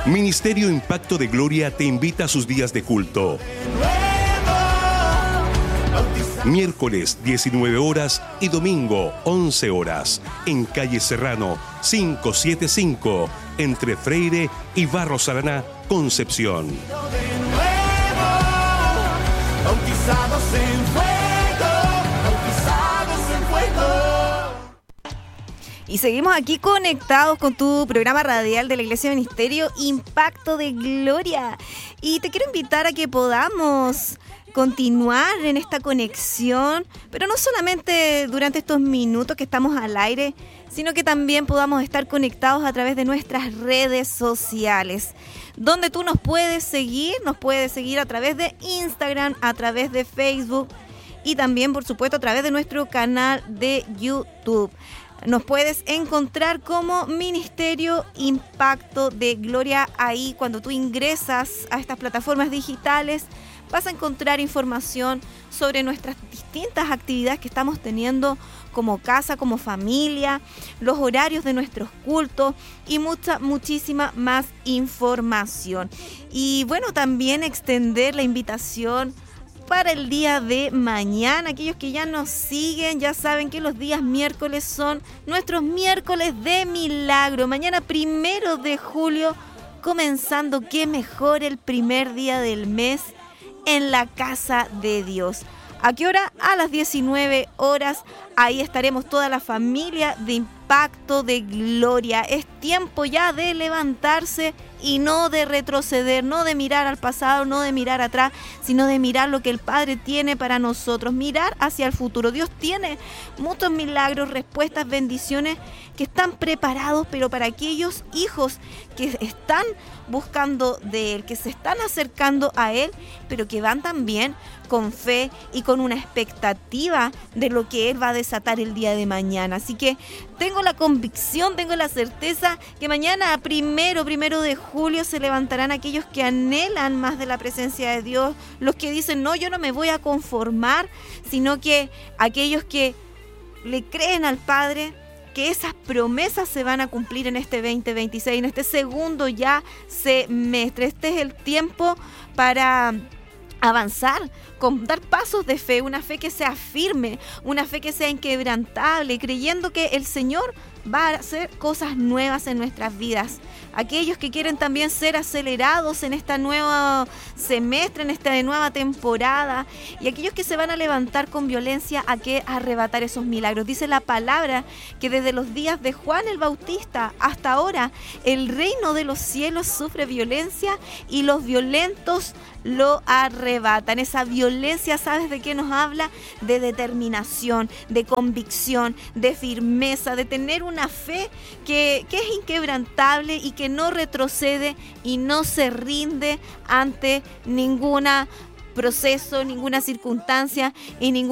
Ministerio Impacto de Gloria te invita a sus días de culto. Miércoles 19 horas y domingo 11 horas en calle Serrano 575 entre Freire y Barros Araná, Concepción. Y seguimos aquí conectados con tu programa radial de la Iglesia Ministerio Impacto de Gloria. Y te quiero invitar a que podamos continuar en esta conexión, pero no solamente durante estos minutos que estamos al aire, sino que también podamos estar conectados a través de nuestras redes sociales, donde tú nos puedes seguir a través de Instagram, a través de Facebook y también, por supuesto, a través de nuestro canal de YouTube. Nos puedes encontrar como Ministerio Impacto de Gloria. Ahí, cuando tú ingresas a estas plataformas digitales, vas a encontrar información sobre nuestras distintas actividades que estamos teniendo como casa, como familia, los horarios de nuestros cultos y muchísima más información. Y bueno, también extender la invitación para el día de mañana. Aquellos que ya nos siguen ya saben que los días miércoles son nuestros miércoles de milagro. Mañana 1 de julio, comenzando, qué mejor, el primer día del mes en la casa de Dios. ¿A qué hora? A las 19 horas. Ahí estaremos toda la familia de Impacto de Gloria. Es tiempo ya de levantarse y no de retroceder, no de mirar al pasado, no de mirar atrás, sino de mirar lo que el Padre tiene para nosotros, mirar hacia el futuro. Dios tiene muchos milagros, respuestas, bendiciones que están preparados, pero para aquellos hijos que están buscando de Él, que se están acercando a Él, pero que van también con fe y con una expectativa de lo que Él va a desatar el día de mañana. Así que tengo la convicción, tengo la certeza que mañana, primero de julio, se levantarán aquellos que anhelan más de la presencia de Dios, los que dicen, no, yo no me voy a conformar, sino que aquellos que le creen al Padre, que esas promesas se van a cumplir en este 2026, en este segundo ya semestre. Este es el tiempo para avanzar, con dar pasos de fe, una fe que sea firme, una fe que sea inquebrantable, creyendo que el Señor va a hacer cosas nuevas en nuestras vidas. Aquellos que quieren también ser acelerados en este nuevo semestre, en esta nueva temporada, y aquellos que se van a levantar con violencia a que arrebatar esos milagros. Dice la palabra que desde los días de Juan el Bautista hasta ahora el reino de los cielos sufre violencia y los violentos lo arrebatan. Esa violencia, ¿sabes de qué nos habla? De determinación, de convicción, de firmeza, de tener una fe que es inquebrantable y que no retrocede y no se rinde ante ningún proceso, ninguna circunstancia y ningún